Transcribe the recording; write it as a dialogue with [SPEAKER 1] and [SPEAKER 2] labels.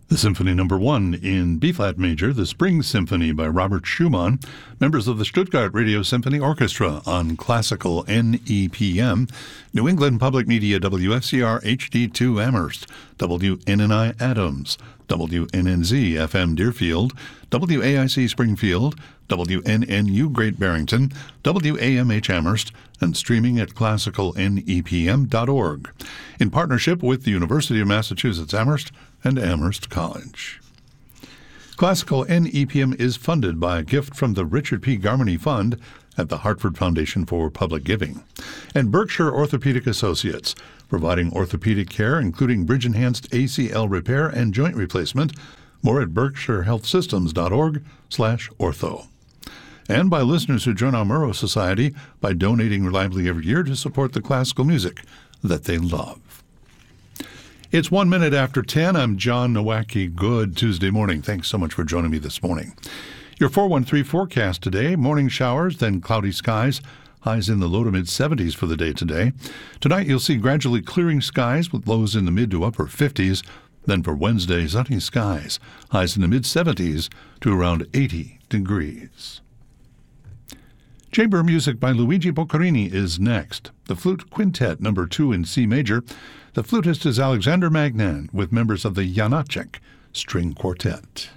[SPEAKER 1] The Symphony No. 1 in B-flat major, the Spring Symphony by Robert Schumann, members of the Stuttgart Radio Symphony Orchestra on classical NEPM, New England Public Media WFCR HD2 Amherst, WNNI Adams, WNNZ FM Deerfield, WAIC Springfield, WNNU Great Barrington, WAMH Amherst, and streaming at classicalnepm.org, in partnership with the University of Massachusetts Amherst and Amherst College. Classical NEPM is funded by a gift from the Richard P. Garmany Fund at the Hartford Foundation for Public Giving, and Berkshire Orthopedic Associates, providing orthopedic care, including bridge-enhanced ACL repair and joint replacement. More at berkshirehealthsystems.org/ortho. And by listeners who join our Murrow Society by donating reliably every year to support the classical music that they love. It's 1 minute after 10. I'm John Nowacki. Good Tuesday morning. Thanks so much for joining me this morning. Your 413 forecast today, morning showers, then cloudy skies. Highs in the low to mid-70s for the day today. Tonight you'll see gradually clearing skies with lows in the mid to upper 50s. Then for Wednesday, sunny skies. Highs in the mid-70s to around 80 degrees. Chamber music by Luigi Boccherini is next. The Flute Quintet No. 2 in C major. The flutist is Alexander Magnan with members of the Janacek String Quartet.